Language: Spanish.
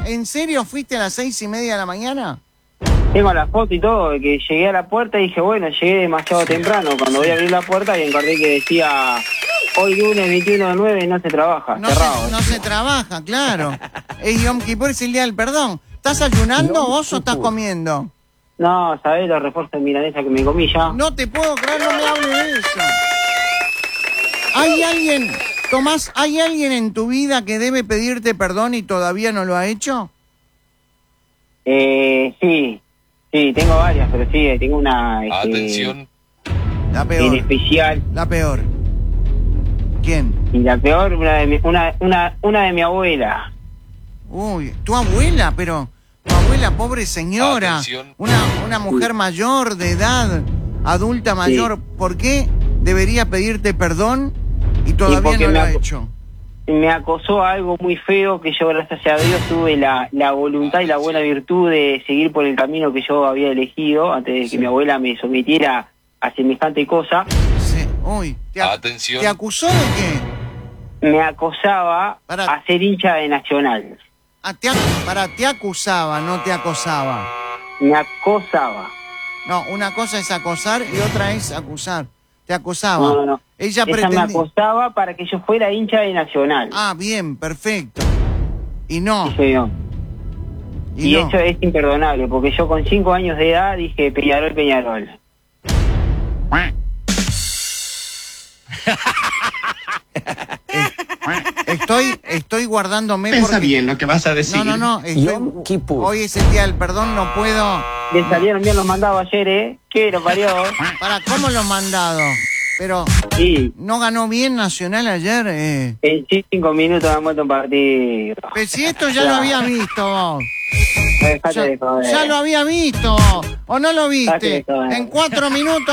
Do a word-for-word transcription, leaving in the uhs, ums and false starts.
¿En serio fuiste a las seis y media de la mañana? Tengo la foto y todo, de que llegué a la puerta y dije, bueno, llegué demasiado temprano. Cuando voy a abrir la puerta y encontré que decía, hoy lunes veintiuno de nueve no se trabaja, no cerrado. Se, no se trabaja, claro. Es Yom Kippur, es el día del perdón. ¿Estás ayunando vos o estás comiendo? No, ¿sabés los refuerzos de milanesa que me comí ya? No te puedo creer, no me hables de eso. ¿Hay alguien, Tomás, hay alguien en tu vida que debe pedirte perdón y todavía no lo ha hecho? Eh, sí, sí, tengo varias, pero sí, tengo una... Este, Atención. La peor. En especial. La peor. ¿Quién? Y la peor, una de mi, una, una, una de mi abuela. Uy, tu abuela, pero... Tu abuela, pobre señora. Atención. Una, una mujer mayor, de edad, adulta mayor. Sí. ¿Por qué debería pedirte perdón y todavía no lo ha hecho? Me acosó algo muy feo que yo, gracias a Dios, tuve la, la voluntad y la buena virtud de seguir por el camino que yo había elegido antes de que sí. mi abuela me sometiera a semejante cosa. Sí. Uy, ¿te, Atención. ¿te acusó de qué? Me acosaba Para... a ser hincha de Nacional. Ah, te, para, te acusaba, no te acosaba. Me acosaba. No, una cosa es acosar y otra es acusar. Te acosaba. No, no, no. Ella, Ella pretendía... me acosaba para que yo fuera hincha de Nacional. Ah, bien, perfecto. Y no. Sí, señor. Y, y no. Eso es imperdonable, porque yo con cinco años de edad dije Peñarol, Peñarol. Estoy, estoy guardándome. Pensa porque... bien lo que vas a decir. No, no, no. Estoy... Hoy es el día del perdón, no puedo. Le salieron bien los mandados ayer, ¿eh? ¿Qué lo parió? Para, ¿cómo los mandados? Pero sí. ¿No ganó bien Nacional ayer? Eh. En cinco minutos han muerto un partido. Pero si esto ya lo había visto vos. Ya, ya lo había visto. ¿O no lo viste? En cuatro minutos.